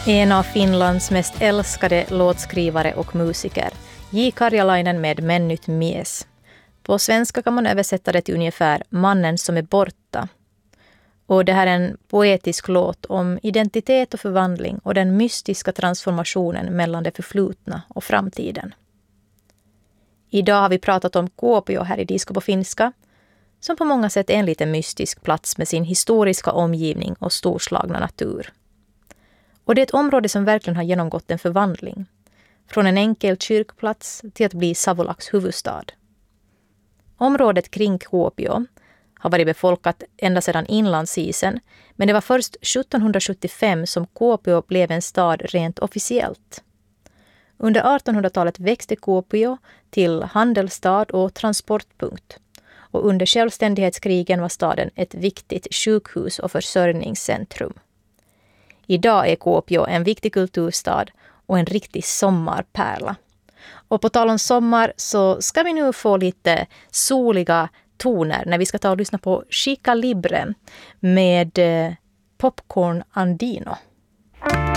En av Finlands mest älskade låtskrivare och musiker, J. Karjalainen med Mennyt mies. På svenska kan man översätta det till ungefär mannen som är borta. Och det här är en poetisk låt om identitet och förvandling och den mystiska transformationen mellan det förflutna och framtiden. Idag har vi pratat om Kuopio här i Disco på finska, som på många sätt är en liten mystisk plats med sin historiska omgivning och storslagna natur. Och det är ett område som verkligen har genomgått en förvandling. Från en enkel kyrkplats till att bli Savolaks huvudstad. Området kring Kuopio har varit befolkat ända sedan inlandsisen, men det var först 1775 som Kuopio blev en stad rent officiellt. Under 1800-talet växte Kuopio till handelsstad och transportpunkt. Och under självständighetskrigen var staden ett viktigt sjukhus och försörjningscentrum. Idag är Kuopio en viktig kulturstad och en riktig sommarpärla. Och på tal om sommar så ska vi nu få lite soliga toner när vi ska ta och lyssna på Chica Libre med Popcorn Andino.